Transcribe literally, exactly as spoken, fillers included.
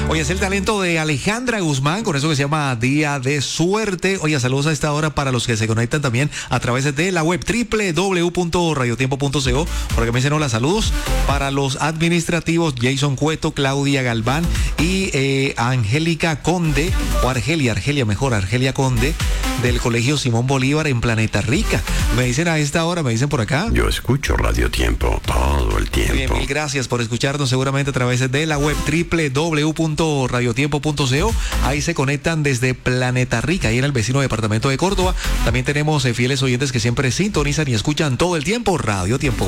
Oye, es el talento de Alejandra Guzmán, con eso que se llama Día de Suerte. Oye, saludos a esta hora para los que se conectan también a través de la web doble u doble u doble u punto radiotiempo punto co, porque me dicen hola, saludos para los administrativos Jason Cueto, Claudia Galván y eh, Angélica Conde, o Argelia, Argelia mejor, Argelia Conde, del Colegio Simón Bolívar en Planeta Rica. Me dicen a esta hora, me dicen por acá. Yo escucho Radio Tiempo todo el tiempo. Bien, mil gracias por escucharnos seguramente a través de la web doble u doble u doble u punto radiotiempo punto co. Ahí se conectan desde Planeta Rica, ahí en el vecino departamento de Córdoba. También tenemos eh, fieles oyentes que siempre sintonizan y escuchan todo el tiempo Radio Tiempo.